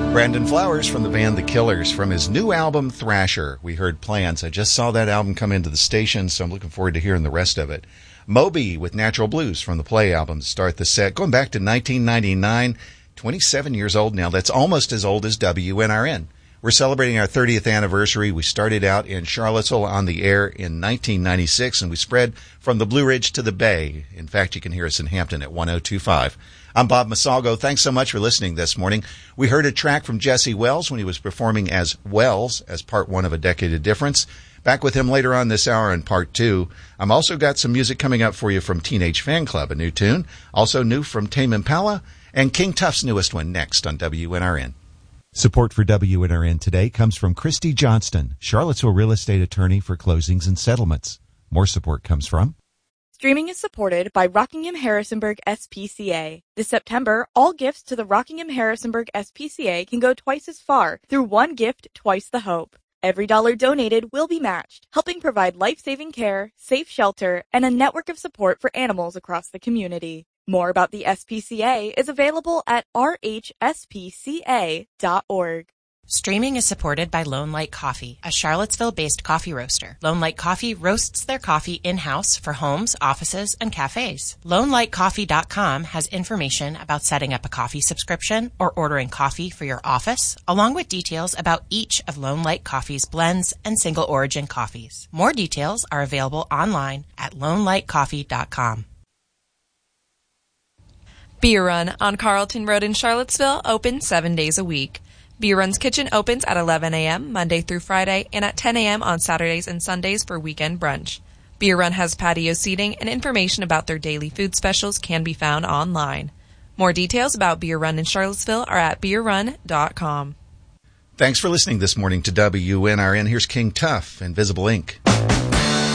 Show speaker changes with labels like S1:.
S1: Brandon Flowers from the band The Killers from his new album Thrasher. We heard Plans. I just saw that album come into the station, so I'm looking forward to hearing the rest of it. Moby with Natural Blues from the Play album to start the set. Going back to 1999, 27 years old now. That's almost as old as WNRN. We're celebrating our 30th anniversary. We started out in Charlottesville on the air in 1996, and we spread from the Blue Ridge to the Bay. In fact, you can hear us in Hampton at 1025. I'm Bob Masalgo. Thanks so much for listening this morning. We heard a track from Jesse Wells when he was performing as Wells as part one of A Decade of Difference. Back with him later on this hour in part two. I'm also got some music coming up for you from Teenage Fan Club, a new tune. Also new from Tame Impala, and King Tuff's newest one next on WNRN. Support for WNRN today comes from Christy Johnston, Charlottesville real estate attorney for closings and settlements. More support comes from...
S2: Streaming is supported by Rockingham Harrisonburg SPCA. This September, all gifts to the Rockingham Harrisonburg SPCA can go twice as far through one gift, twice the hope. Every dollar donated will be matched, helping provide life-saving care, safe shelter, and a network of support for animals across the community. More about the SPCA is available at rhspca.org.
S3: Streaming is supported by Lone Light Coffee, a Charlottesville-based coffee roaster. Lone Light Coffee roasts their coffee in-house for homes, offices, and cafes. LoneLightCoffee.com has information about setting up a coffee subscription or ordering coffee for your office, along with details about each of Lone Light Coffee's blends and single-origin coffees. More details are available online at LoneLightCoffee.com.
S4: Beer Run on Carlton Road in Charlottesville, open 7 days a week. Beer Run's kitchen opens at 11 a.m. Monday through Friday and at 10 a.m. on Saturdays and Sundays for weekend brunch. Beer Run has patio seating, and information about their daily food specials can be found online. More details about Beer Run in Charlottesville are at beerrun.com.
S1: Thanks for listening this morning to WNRN. Here's King Tuff, Invisible Ink.